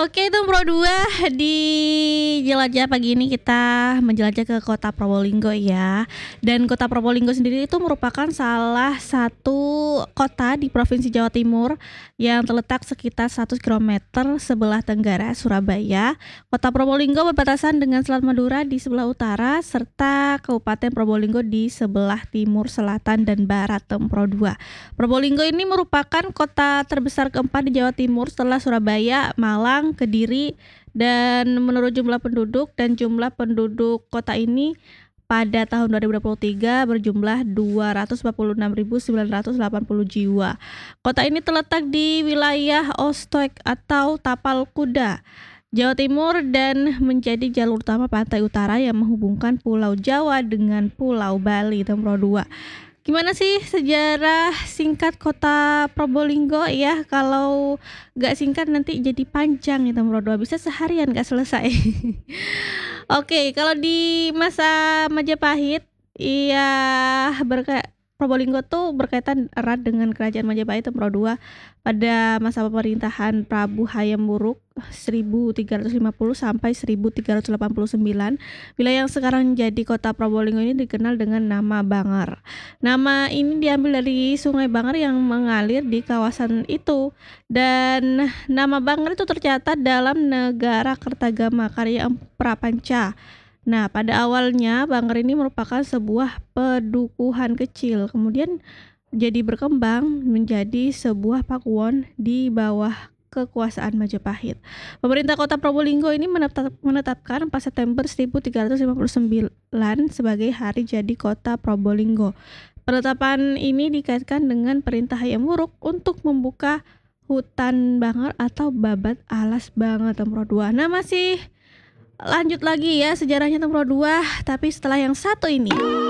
Oke itu Pro 2 di jelajah pagi ini kita menjelajah ke kota Probolinggo ya. Dan kota Probolinggo sendiri itu merupakan salah satu kota di Provinsi Jawa Timur yang terletak sekitar 100 kilometer sebelah tenggara Surabaya. Kota Probolinggo berbatasan dengan Selat Madura di sebelah utara serta Kabupaten Probolinggo di sebelah timur, selatan, dan barat Pro 2. Probolinggo ini merupakan kota terbesar keempat di Jawa Timur setelah Surabaya, Malang, Kediri, dan menurut jumlah penduduk kota ini pada tahun 2023 berjumlah 246.980 jiwa. Kota ini terletak di wilayah Ostek atau Tapal Kuda, Jawa Timur, dan menjadi jalur utama pantai utara yang menghubungkan Pulau Jawa dengan Pulau Bali. Pro 2. Gimana sih sejarah singkat kota Probolinggo ya? Kalau nggak singkat nanti jadi panjang ya Pro 2, bisa seharian nggak selesai. Oke, kalau di masa Majapahit, iya Probolinggo tuh berkaitan erat dengan kerajaan Majapahit Pro 2 pada masa pemerintahan Prabu Hayam Wuruk 1350 sampai 1389. Wilayah yang sekarang jadi kota Probolinggo ini dikenal dengan nama Bangar. Nama ini diambil dari Sungai Bangar yang mengalir di kawasan itu, dan nama Bangar itu tercatat dalam Negara Kertagama karya Prapanca. Nah, pada awalnya Bangar ini merupakan sebuah pedukuhan kecil, kemudian jadi berkembang menjadi sebuah pakuwon di bawah kekuasaan Majapahit. Pemerintah Kota Probolinggo ini menetapkan 4 September 1359 sebagai hari jadi Kota Probolinggo. Penetapan ini dikaitkan dengan perintah Hayam Wuruk untuk membuka hutan Bangar atau babat alas Bangar Pro 2. Nah, masih lanjut lagi ya sejarahnya Pro 2, tapi setelah yang satu ini.